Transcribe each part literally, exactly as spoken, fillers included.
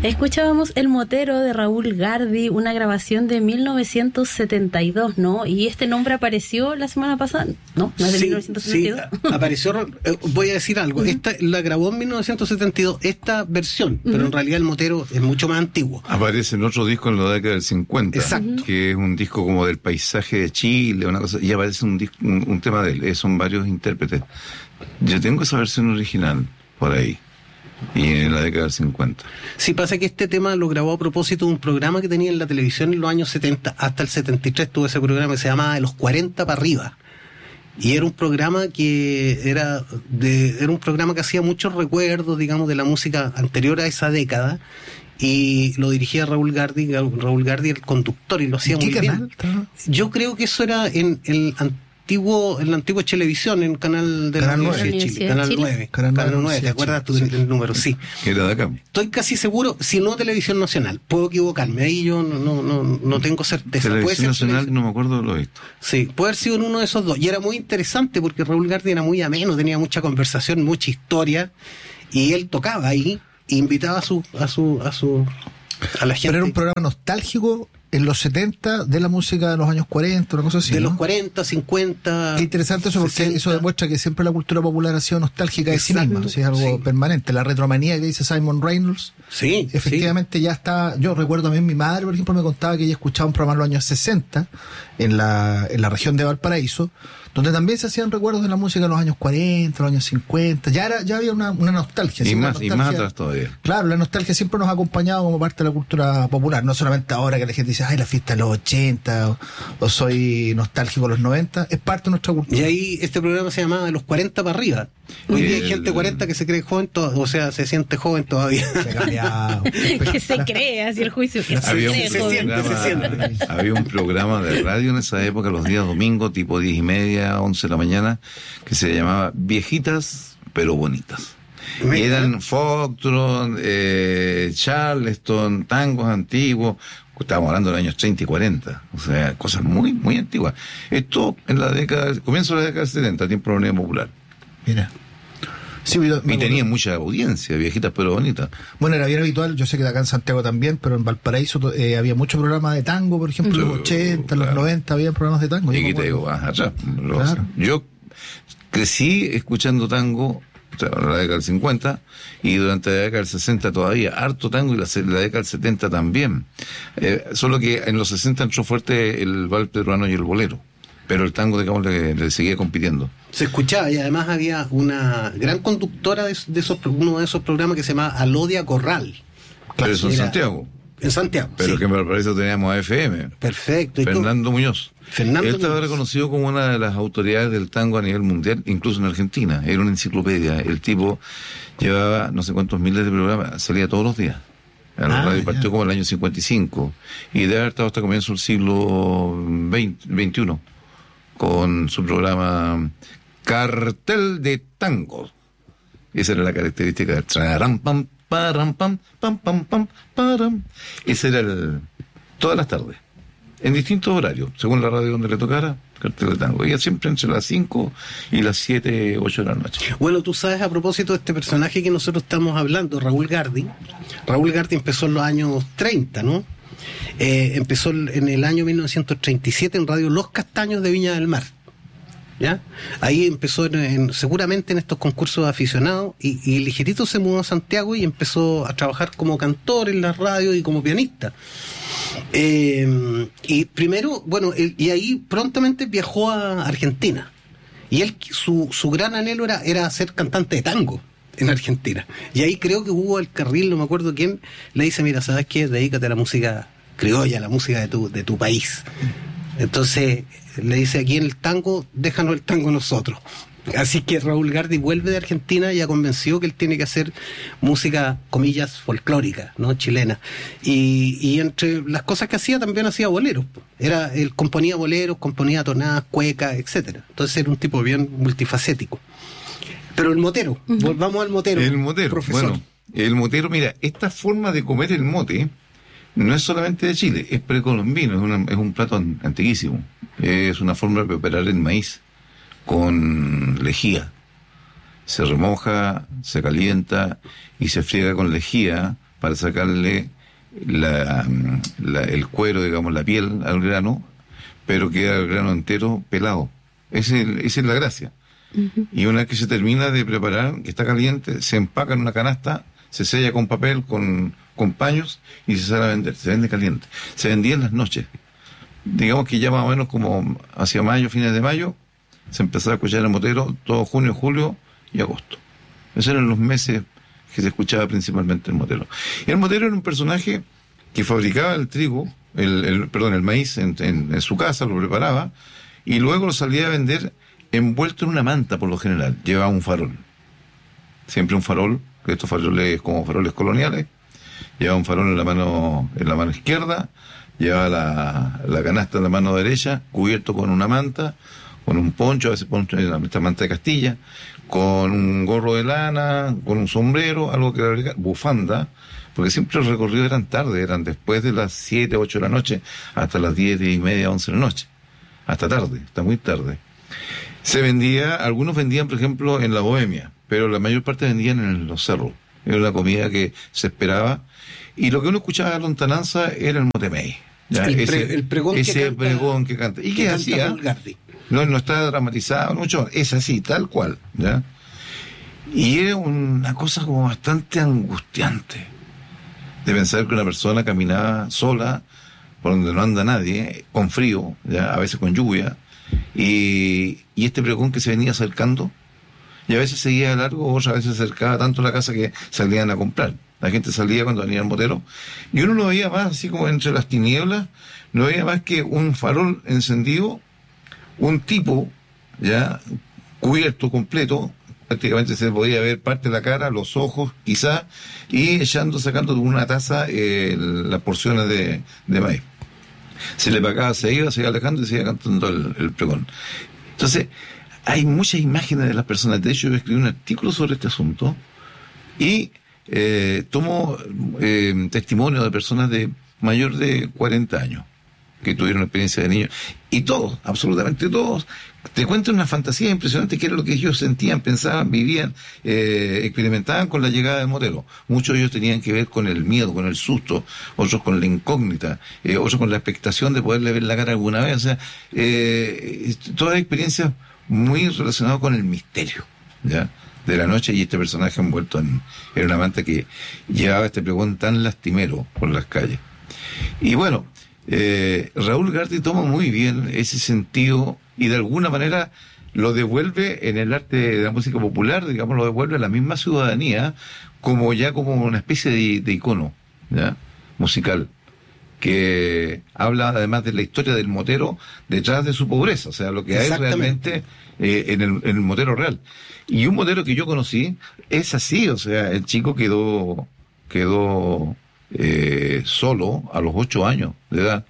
Escuchábamos El Motero de Raúl Gardi, una grabación de mil novecientos setenta y dos, ¿no? ¿Y este nombre apareció la semana pasada? No, no es de sí, mil novecientos setenta y dos. Sí, apareció, eh, voy a decir algo, uh-huh. esta la grabó en mil novecientos setenta y dos, esta versión, uh-huh. pero en realidad El Motero es mucho más antiguo. Aparece en otro disco en la década del cincuenta, exacto, que es un disco como del paisaje de Chile, una cosa, y aparece un, disco, un, un tema de él, eh, son varios intérpretes. Yo tengo esa versión original por ahí. Y en la década del cincuenta. Sí, pasa que este tema lo grabó a propósito de un programa que tenía en la televisión en los años setenta, hasta el setenta y tres tuvo ese programa que se llamaba De los cuarenta para arriba. Y era un programa que era de, era un programa que hacía muchos recuerdos, digamos, de la música anterior a esa década. Y lo dirigía Raúl Gardi, Raúl Gardi el conductor, y lo hacía muy bien. ¿Está? Yo creo que eso era en el antiguo, en la antigua Chilevisión, en el canal de Canal la nueve de Chile, Canal Chile. nueve, Canal Canal nueve, nueve, ¿te acuerdas tú del número? Sí. Era de acá. Estoy casi seguro, si no Televisión Nacional, puedo equivocarme, ahí yo no no no, no tengo certeza. Televisión puede ser Nacional, televisión. no me acuerdo de lo visto. Sí, puede haber sido en uno de esos dos, y era muy interesante porque Raúl Gardi era muy ameno, tenía mucha conversación, mucha historia, y él tocaba ahí, e invitaba a su, a su, a su, a la gente. Pero era un programa nostálgico en los setenta de la música de los años cuarenta, una cosa así, de ¿no? los cuarenta, cincuenta. Qué interesante eso, porque sesenta. Eso demuestra que siempre la cultura popular ha sido nostálgica de sí misma, o sea, es algo sí. permanente. La retromanía que dice Simon Reynolds, sí, efectivamente sí. Ya está. Yo recuerdo también, mi madre, por ejemplo, me contaba que ella escuchaba un programa en los años sesenta en la, en la región de Valparaíso, donde también se hacían recuerdos de la música de los años cuarenta, los años cincuenta, ya era, ya había una, una nostalgia. Y ¿sí? más, una nostalgia, y más atrás todavía. Claro, la nostalgia siempre nos ha acompañado como parte de la cultura popular, no solamente ahora que la gente dice, ay, la fiesta de los ochenta, o, o soy nostálgico de los noventa, es parte de nuestra cultura. Y ahí este programa se llamaba De los cuarenta para arriba. Hoy día hay gente cuarenta que se cree joven, to- o sea, se siente joven todavía. Que se cree, así el juicio, que había se, un cree, se siente, se siente. Había un programa de radio en esa época, los días domingos, tipo diez y media, once de la mañana, que se llamaba Viejitas pero Bonitas. Y eran Foxtrot, eh, Charleston, tangos antiguos. Estábamos hablando de los años treinta y cuarenta, o sea, cosas muy, muy antiguas. Esto en la década, comienzo de la década del setenta, tiempo de la Unidad Popular. Mira. Sí, me y tenía mucha audiencia, Viejitas pero Bonitas. Bueno, era bien habitual, yo sé que acá en Santiago también, pero en Valparaíso eh, había muchos programas de tango, por ejemplo, en los ochenta, claro. Los noventa, había programas de tango. Y que te digo, más atrás. Los, claro. Yo crecí escuchando tango, o sea, en la década del cincuenta, y durante la década del sesenta todavía, harto tango, y la, la década del setenta también. Eh, solo que en los sesenta entró fuerte el vals peruano y el bolero, pero el tango, digamos, le, le seguía compitiendo. Se escuchaba, y además había una gran conductora de, de esos, uno de esos programas que se llamaba Alodia Corral. Pero eso en Era, Santiago. En Santiago. Pero sí. que en Valparaíso teníamos a F M. Perfecto. Fernando Muñoz. Fernando Él estaba Muñoz. reconocido como una de las autoridades del tango a nivel mundial, incluso en Argentina. Era una enciclopedia. El tipo llevaba no sé cuántos miles de programas, salía todos los días. A la ah, radio ya. partió como en el año cincuenta y cinco. Y debe haber estado hasta comienzo del siglo veinte, veintiuno, con su programa Cartel de Tango. Esa era la característica del traram, pam, param, pam, pam, pam, pam, param. Ese era el, todas las tardes, en distintos horarios, según la radio donde le tocara, Cartel de Tango. Ella siempre entre las cinco y las siete, ocho de la noche. Bueno, tú sabes, a propósito de este personaje que nosotros estamos hablando, Raúl Gardi. Raúl Gardi empezó en los años treinta, ¿no? Eh, empezó en el año mil novecientos treinta y siete en Radio Los Castaños de Viña del Mar. ¿Ya? Ahí empezó en, en, seguramente en estos concursos de aficionados, y, y ligerito se mudó a Santiago y empezó a trabajar como cantor en la radio y como pianista. Eh, y primero, bueno, él, y ahí prontamente viajó a Argentina. Y él, su, su gran anhelo era, era ser cantante de tango en Argentina. Y ahí creo que Hugo Alcarril, no me acuerdo quién, le dice, mira, ¿sabes qué? Dedícate a la música criolla, a la música de tu, de tu país. Entonces le dice, aquí en el tango, déjanos el tango nosotros. Así que Raúl Gardi vuelve de Argentina ya convencido que él tiene que hacer música, comillas, folclórica, ¿no? Chilena. Y, y entre las cosas que hacía, también hacía boleros. Era, él componía boleros, componía tonadas, cuecas, etcétera. Entonces era un tipo bien multifacético. Pero el motero, uh-huh. volvamos al motero. El motero, profesor. Bueno, el motero, mira, esta forma de comer el mote no es solamente de Chile, es precolombino, es, una, es un plato antiquísimo. Es una forma de preparar el maíz con lejía. Se remoja, se calienta y se friega con lejía para sacarle la, la, el cuero, digamos, la piel al grano, pero queda el grano entero pelado. Esa es, esa es la gracia. Uh-huh. Y una vez que se termina de preparar, que está caliente, se empaca en una canasta, se sella con papel, con, con paños, y se sale a vender. Se vende caliente. Se vendía en las noches. Digamos que ya más o menos como hacia mayo, fines de mayo, se empezaba a escuchar el motero todo junio, julio y agosto. Esos eran los meses que se escuchaba principalmente el motero. Y el motero era un personaje que fabricaba el trigo, el, el perdón, el maíz en, en, en su casa, lo preparaba, y luego lo salía a vender envuelto en una manta, por lo general. Llevaba un farol. Siempre un farol, que estos faroles como faroles coloniales. Llevaba un farol en la mano, en la mano izquierda, llevaba la, la canasta en la mano derecha, cubierto con una manta, con un poncho, a veces poncho, esta manta de Castilla, con un gorro de lana, con un sombrero, algo que agregar, bufanda, porque siempre los recorridos eran tarde, eran después de las siete, ocho de la noche, hasta las diez, diez y media, once de la noche. Hasta tarde, hasta muy tarde. Se vendía, algunos vendían, por ejemplo, en la Bohemia, pero la mayor parte vendían en los cerros. Era una comida que se esperaba. Y lo que uno escuchaba en lontananza era el motemey. ¿Ya? El, ese, pre, el pregón, ese que canta, pregón que canta. ¿Y que qué canta hacía? No, no está dramatizado mucho, es así, tal cual. ¿Ya? Y era una cosa como bastante angustiante de pensar que una persona caminaba sola por donde no anda nadie, con frío, ¿ya? A veces con lluvia, y, y este pregón que se venía acercando, y a veces seguía de largo, otras veces se acercaba tanto a la casa que salían a comprar. La gente salía cuando venía el motero, y uno no veía más, así como entre las tinieblas, no veía más que un farol encendido, un tipo, ya, cubierto completo, prácticamente se podía ver parte de la cara, los ojos, quizá, y echando, sacando de una taza eh, las porciones de, de maíz. Se le pagaba, se iba, se iba alejando y se iba cantando el, el pregón. Entonces, hay muchas imágenes de las personas. De hecho, yo escribí un artículo sobre este asunto y eh, tomo eh, testimonio de personas de mayor de cuarenta años que tuvieron experiencia de niños, y todos, absolutamente todos, te cuentan una fantasía impresionante que era lo que ellos sentían, pensaban, vivían, eh, experimentaban con la llegada del motero. Muchos de ellos tenían que ver con el miedo, con el susto, otros con la incógnita, eh, otros con la expectación de poderle ver la cara alguna vez. O sea, eh, todas experiencias muy relacionadas con el misterio, ¿ya?, de la noche, y este personaje envuelto en, en una manta que llevaba este pregón tan lastimero por las calles. Y bueno, Eh, Raúl Gardi toma muy bien ese sentido y de alguna manera lo devuelve en el arte de la música popular, digamos, lo devuelve a la misma ciudadanía como ya como una especie de, de icono, ¿ya?, musical, que habla además de la historia del motero detrás de su pobreza, o sea, lo que hay realmente eh, en, el, en el motero real. Y un motero que yo conocí es así, o sea, el chico quedó quedó Eh, solo a los ocho años de edad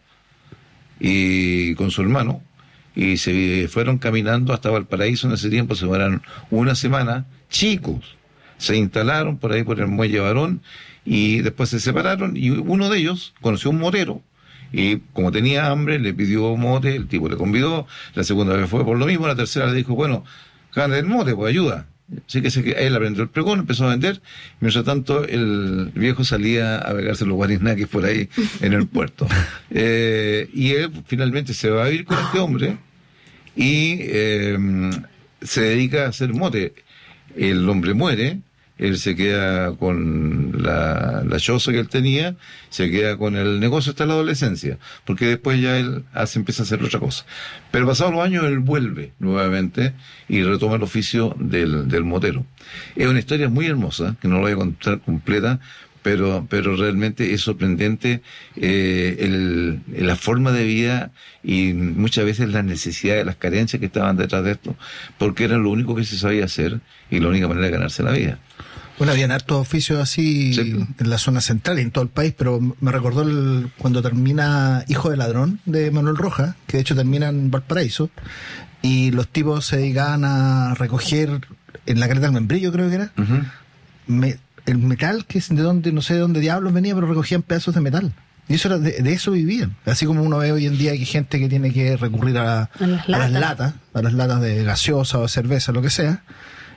y con su hermano, y se fueron caminando hasta Valparaíso. En ese tiempo se fueron una semana, chicos, se instalaron por ahí por el muelle Barón y después se separaron, y uno de ellos conoció un motero y como tenía hambre le pidió mote, el tipo le convidó, la segunda vez fue por lo mismo, la tercera le dijo, bueno, gana el mote, pues ayuda. Así que se, él aprendió el pregón, empezó a vender, mientras tanto el viejo salía a pegarse los guarisnaques por ahí en el puerto. Eh, y él finalmente se va a vivir con este hombre y eh, se dedica a hacer mote. El hombre muere, él se queda con la, la choza que él tenía, se queda con el negocio hasta la adolescencia, porque después ya él hace, empieza a hacer otra cosa. Pero pasados los años él vuelve nuevamente y retoma el oficio del, del motero. Es una historia muy hermosa, que no la voy a contar completa, pero pero realmente es sorprendente eh, el, la forma de vida y muchas veces las necesidades, las carencias que estaban detrás de esto, porque era lo único que se sabía hacer y la única manera de ganarse la vida. Bueno, habían hartos oficios así, sí, en la zona central y en todo el país, pero me recordó el, cuando termina Hijo de Ladrón de Manuel Rojas, que de hecho termina en Valparaíso, y los tipos se dedicaban a recoger en la Caleta del Membrillo, creo que era, uh-huh. me, el metal, que es de donde, no sé de dónde diablos venía, pero recogían pedazos de metal. Y eso era de, de eso vivían. Así como uno ve hoy en día que hay gente que tiene que recurrir a, a, las, a las latas, a las latas de gaseosa o cerveza, lo que sea.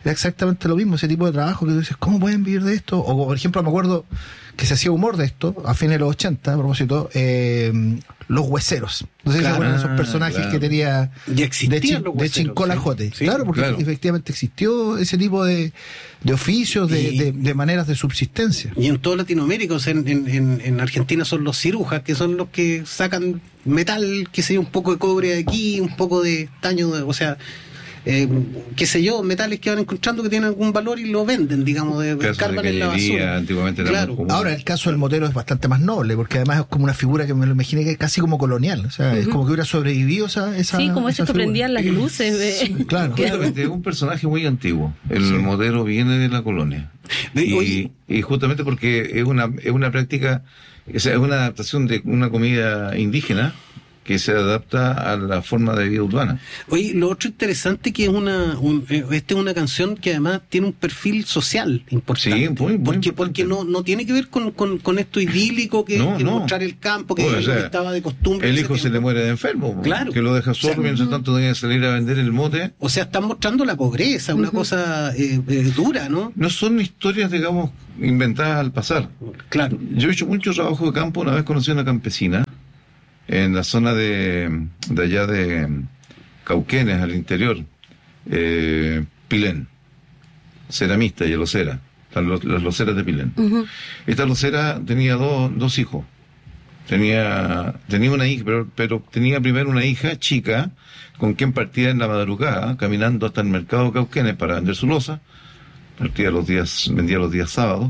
era exactamente lo mismo, ese tipo de trabajo que tú dices, ¿cómo pueden vivir de esto? O, por ejemplo, me acuerdo que se hacía humor de esto, a fines de los ochenta, a propósito, eh, los hueseros. No sé si se Claro. acuerdan de esos personajes Claro. que tenía Y existían de, Chin- los de hueseros, Chincolajote. sí. Sí, claro, porque claro. efectivamente existió ese tipo de, de oficios, de, Y- de, de maneras de subsistencia. Y en toda Latinoamérica, o sea, en, en, en- en Argentina son los cirujas, que son los que sacan metal, qué sé yo, un poco de cobre de aquí, un poco de estaño, de- o sea, eh, qué sé yo, metales que van encontrando que tienen algún valor y lo venden, digamos, de, Casos de escarban en la cañería, basura. antiguamente era Claro. muy común. Ahora, el caso del motero es bastante más noble, porque además es como una figura que me lo imaginé que es casi como colonial. O sea, es como que hubiera sobrevivido esa. esa Sí, como esa esos que figura. prendían las luces. De... Sí, claro. Justamente, es un personaje muy antiguo. El modelo viene de la colonia. Ve, Y, oye. y justamente porque es una, es una práctica, o sea, es una adaptación de una comida indígena que se adapta a la forma de vida urbana. Oye, lo otro interesante que es una, un, eh, esta es una canción que además tiene un perfil social importante. Sí, muy, muy porque importante. porque no, no tiene que ver con, con, con esto idílico que, No, que no. mostrar el campo, que Bueno, es o lo sea, que estaba de costumbre. en El ese hijo se tiempo. le muere de enfermo, Claro. que lo deja solo, O sea, mientras tanto tiene que salir a vender el mote. O sea, están mostrando la pobreza, una cosa eh, eh, dura, ¿no? No son historias, digamos, inventadas al pasar. Claro. Yo he hecho mucho trabajo de campo. Una vez conocí a una campesina en la zona de, de allá de Cauquenes, al interior, eh, Pilén, ceramista y locera, las, lo- las loceras de Pilén. Ujú. Esta locera tenía dos, dos hijos. Tenía, tenía una hija, pero, pero tenía primero una hija chica con quien partía en la madrugada, caminando hasta el mercado de Cauquenes para vender su loza. Partía los días, vendía los días sábados.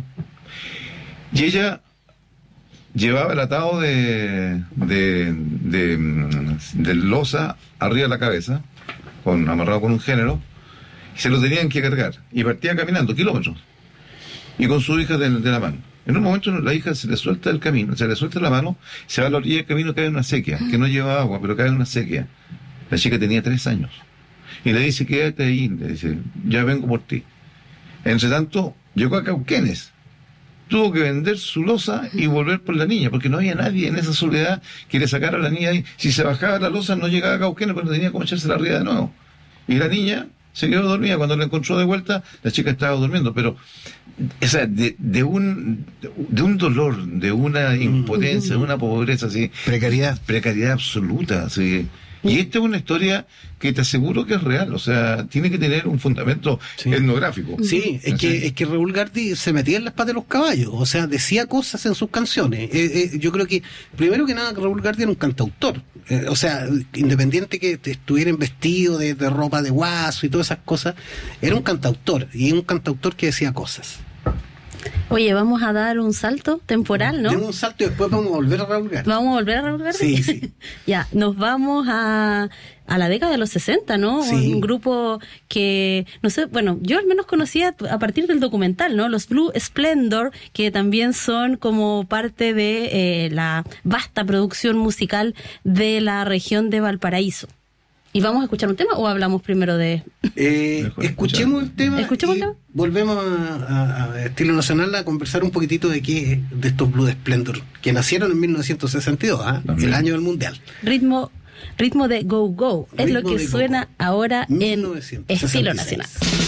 Y ella llevaba el atado de, de, de, mm, de loza arriba de la cabeza, con, amarrado con un género, y se lo tenían que cargar. Y partía caminando kilómetros. Y con su hija de, de la mano. En un momento la hija se le suelta el camino, se le suelta la mano, se va a la orilla del camino, cae en una sequía, que no lleva agua, pero cae en una sequía. La chica tenía tres años. Y le dice, quédate ahí, le dice, ya vengo por ti. Entre tanto, llegó a Cauquenes. Tuvo que vender su loza y volver por la niña, porque no había nadie en esa soledad que le sacara a la niña ahí. Si se bajaba la loza no llegaba a Cauquenes, porque tenía como echarse la arriba de nuevo. Y la niña se quedó dormida. Cuando la encontró de vuelta, la chica estaba durmiendo. Pero, o sea, de, de un de un dolor, de una impotencia, de una pobreza, así, Precariedad. precariedad absoluta, así. Y esta es una historia que te aseguro que es real, o sea, tiene que tener un fundamento Sí. etnográfico. Sí, es que, es que Raúl Gardi se metía en las patas de los caballos, o sea, decía cosas en sus canciones. Eh, eh, yo creo que, primero que nada, Raúl Gardi era un cantautor. Eh, o sea, independiente que te estuvieran vestido de, de ropa de guaso y todas esas cosas, era un cantautor, y un cantautor que decía cosas. Oye, vamos a dar un salto temporal, ¿no? Demos un salto y después vamos a volver a Raúl Gardi. Vamos a volver a Raúl Gardi. Sí, sí. Ya, nos vamos a, a la década de los sesenta, ¿no? Sí. Un grupo que, no sé, bueno, yo al menos conocía a partir del documental, ¿no? Los Blue Splendor, que también son como parte de eh, la vasta producción musical de la región de Valparaíso. ¿Y vamos a escuchar un tema o hablamos primero de...? Eh, Mejor escuchemos escuchar. el tema ¿Escuchemos y el tema? volvemos a, a- a Estilo Nacional a conversar un poquitito de qué de estos Blue Splendor, que nacieron en mil novecientos sesenta y dos, ¿ah? También. El año del Mundial. Ritmo, ritmo de Go Go. Es lo Ritmo que de Go suena Go. ahora en mil novecientos sesenta y seis. Estilo Nacional.